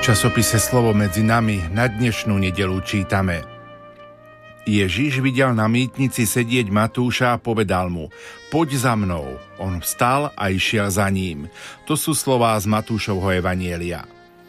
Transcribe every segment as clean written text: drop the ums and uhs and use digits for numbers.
časopise Slovo medzi nami na dnešnú nedeľu čítame: Ježiš videl na mýtnici sedieť Matúša a povedal mu: Poď za mnou. On vstal a išiel za ním. To sú slová z Matúšovho evanjelia.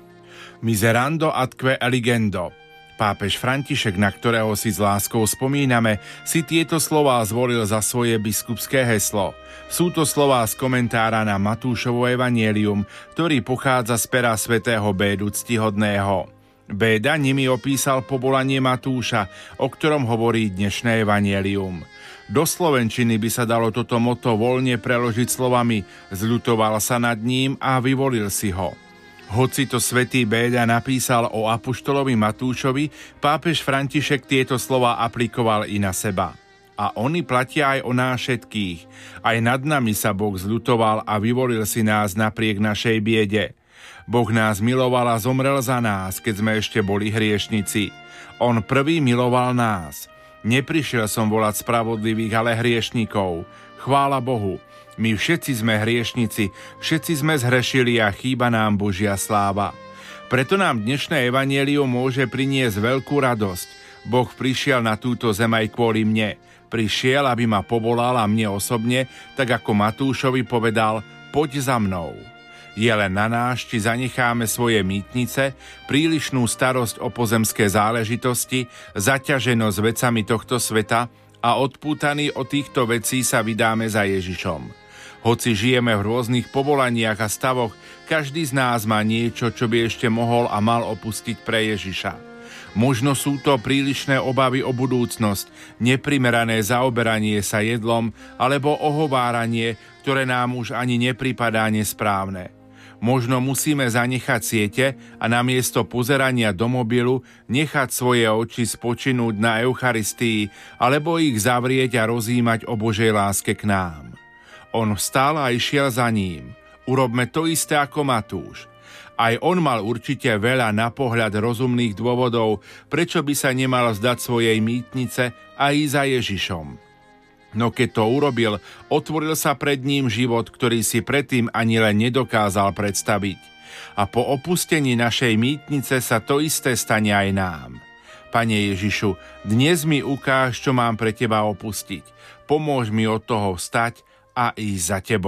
Miserando atque eligendo. Pápež František, na ktorého si s láskou spomíname, si tieto slová zvolil za svoje biskupské heslo. Sú to slová z komentára na Matúšovo evanjelium, ktorý pochádza z pera svätého Bédu Ctihodného. Béda nimi opísal povolanie Matúša, o ktorom hovorí dnešné evanjelium. Do slovenčiny by sa dalo toto motto voľne preložiť slovami: zľutoval sa nad ním a vyvolil si ho. Hoci to svätý Béda napísal o apoštolovi Matúšovi, pápež František tieto slová aplikoval i na seba. A oni platia aj o nás všetkých. Aj nad nami sa Boh zľutoval a vyvolil si nás napriek našej biede. Boh nás miloval a zomrel za nás, keď sme ešte boli hriešnici. On prvý miloval nás. Neprišiel som volať spravodlivých, ale hriešnikov. Chvála Bohu. My všetci sme hriešnici, všetci sme zhrešili a chýba nám Božia sláva. Preto nám dnešné evanjelium môže priniesť veľkú radosť. Boh prišiel na túto zem aj kvôli mne. Prišiel, aby ma povolal a mne osobne, tak ako Matúšovi povedal: Poď za mnou. Je len na nás, či zanecháme svoje mýtnice, prílišnú starosť o pozemské záležitosti, zaťaženosť vecami tohto sveta a odpútaní od týchto vecí sa vydáme za Ježišom. Hoci žijeme v rôznych povolaniach a stavoch, každý z nás má niečo, čo by ešte mohol a mal opustiť pre Ježiša. Možno sú to prílišné obavy o budúcnosť, neprimerané zaoberanie sa jedlom alebo ohováranie, ktoré nám už ani nepripadá nesprávne. Možno musíme zanechať siete a namiesto pozerania do mobilu nechať svoje oči spočinúť na Eucharistii alebo ich zavrieť a rozjímať o Božej láske k nám. On vstal a išiel za ním. Urobme to isté ako Matúš. Aj on mal určite veľa na pohľad rozumných dôvodov, prečo by sa nemal vzdať svojej mýtnice a ísť za Ježišom. No keď to urobil, otvoril sa pred ním život, ktorý si predtým ani len nedokázal predstaviť. A po opustení našej mýtnice sa to isté stane aj nám. Pane Ježišu, dnes mi ukáž, čo mám pre teba opustiť. Pomôž mi od toho vstať a ísť za tebou.